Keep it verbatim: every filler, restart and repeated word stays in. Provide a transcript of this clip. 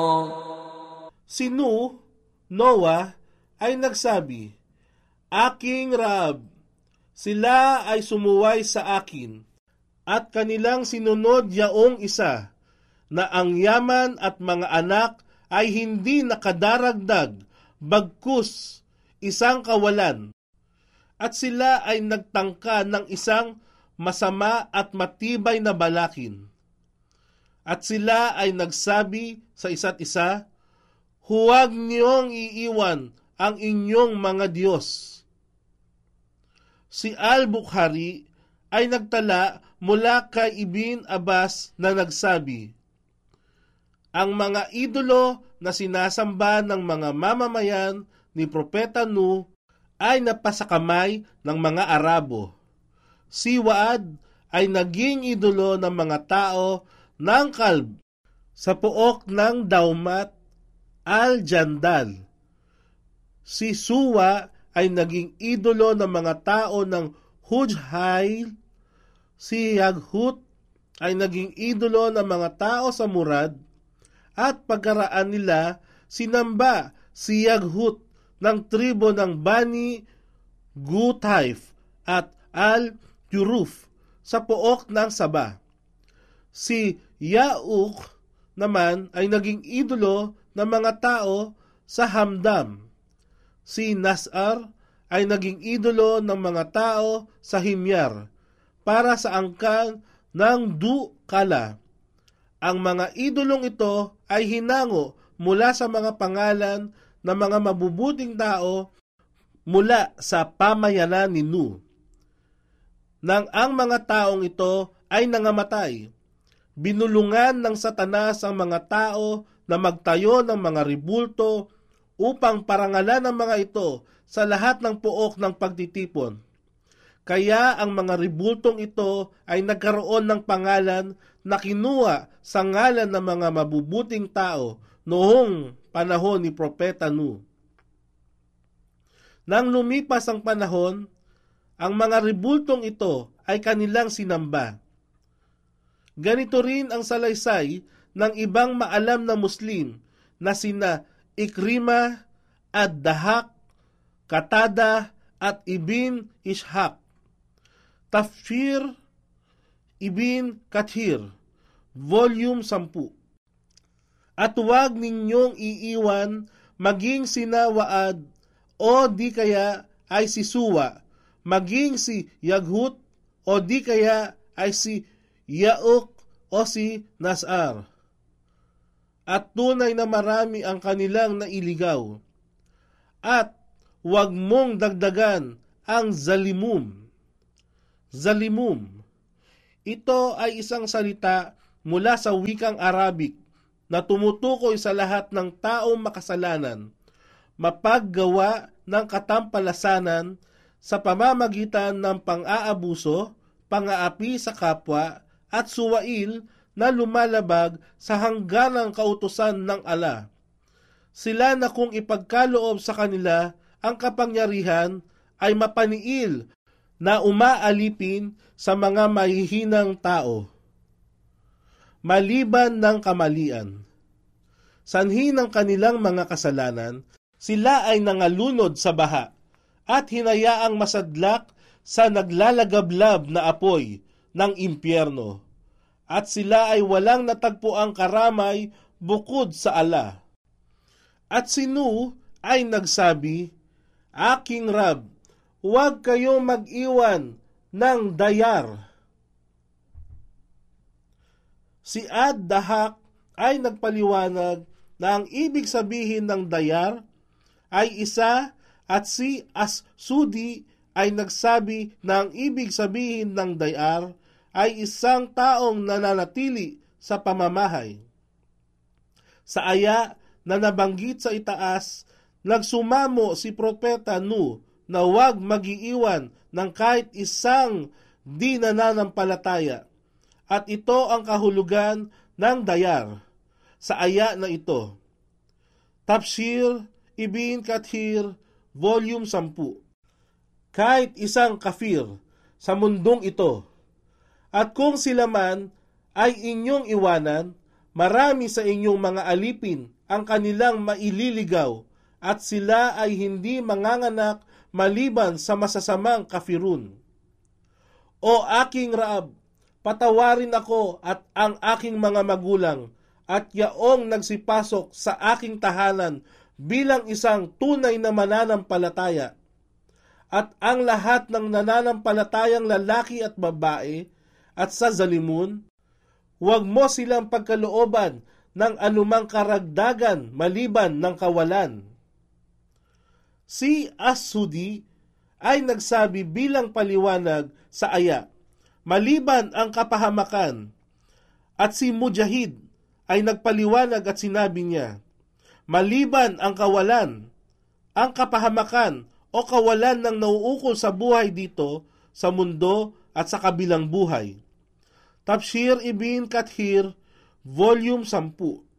Si Nu, Noah, ay nagsabi, Aking Rab, sila ay sumuway sa akin, at kanilang sinunod yaong isa, na ang yaman at mga anak ay hindi nakadaragdag, bagkus isang kawalan. At sila ay nagtangka ng isang masama at matibay na balakin. At sila ay nagsabi sa isa't isa, Huwag niyong iiwan ang inyong mga Diyos. Si Al-Bukhari ay nagtala mula kay Ibn Abbas na nagsabi, Ang mga idolo na sinasamba ng mga mamamayan ni Propeta Nu ay napasakamay ng mga Arabo. Si Waad ay naging idolo ng mga tao ng Kalb sa pook ng Daumat al-Jandal. Si Suwa ay naging idolo ng mga tao ng Hujhail. Si Yaghut ay naging idolo ng mga tao sa Murad, at pagkaraan nila sinamba si Yaghut ng tribo ng Bani Gutaif at Al-Juruf sa pook ng Saba. Si Yauk naman ay naging idolo ng mga tao sa Hamdam. Si Nasar ay naging idolo ng mga tao sa Himyar para sa angkan ng Du-Kala. Ang mga idolong ito ay hinango mula sa mga pangalan ng mga mabubuting tao mula sa pamayanan ni Nu. Nang ang mga taong ito ay nangamatay, binulungan ng Satanas ang mga tao na magtayo ng mga ribulto upang parangalan ang mga ito sa lahat ng pook ng pagtitipon. Kaya ang mga ribultong ito ay nagkaroon ng pangalan na kinuha sa ngalan ng mga mabubuting tao noong panahon ni Propeta Nu. Nang lumipas ang panahon, ang mga ribultong ito ay kanilang sinamba. Ganito rin ang salaysay ng ibang maalam na Muslim na sina Ikrima, Ad-Dahak, Katada at Ibn Ishaq. Tafsir Ibn Kathir, Volume ten. At huwag ninyong iiwan maging sina Waad o di kaya ay si Suwa, maging si Yaghut o di kaya ay si Yauk o si Nasar. At tunay na marami ang kanilang nailigaw. At huwag mong dagdagan ang zalimum. Zalimum. Ito ay isang salita mula sa wikang Arabic na tumutukoy sa lahat ng taong makasalanan, mapaggawa ng katampalasanan sa pamamagitan ng pang-aabuso, pang-aapi sa kapwa, at suwail na lumalabag sa hangganang kautusan ng Allah. Sila na kung ipagkaloob sa kanila ang kapangyarihan ay mapaniil na umaalipin sa mga mahihinang tao, maliban ng kamalian. Sanhi ng kanilang mga kasalanan, sila ay nangalunod sa baha at hinayaang masadlak sa naglalagablab na apoy ng impyerno, at sila ay walang natagpuang karamay bukod sa Allah. At si Nu ay nagsabi, Aking Rab, huwag kayong mag-iwan ng dayar. Si Ad-Dahak ay nagpaliwanag na ang ibig sabihin ng dayar ay isa, at si As-Sudi ay nagsabi na ang ibig sabihin ng dayar ay isang taong nananatili sa pamamahay. Sa aya na nabanggit sa itaas, nagsumamo si Propeta Nu na huwag mag-iiwan ng kahit isang di nananampalataya, at ito ang kahulugan ng dayar sa aya na ito. Tafsir Ibn Kathir, Volume ten. Kahit isang kafir sa mundong ito, at kung sila man ay inyong iwanan, marami sa inyong mga alipin ang kanilang maililigaw at sila ay hindi manganganak maliban sa masasamang kafirun. O aking Raab, patawarin ako at ang aking mga magulang at yaong nagsipasok sa aking tahanan bilang isang tunay na mananampalataya. At ang lahat ng nananampalatayang lalaki at babae at sa Zalimun, huwag mo silang pagkalooban ng anumang karagdagan maliban ng kawalan. Si As-Sudi ay nagsabi bilang paliwanag sa aya, maliban ang kapahamakan, at si Mujahid ay nagpaliwanag at sinabi niya, maliban ang kawalan, ang kapahamakan o kawalan ng nauukol sa buhay dito, sa mundo at sa kabilang buhay. Tafsir Ibn Kathir, Volume ten.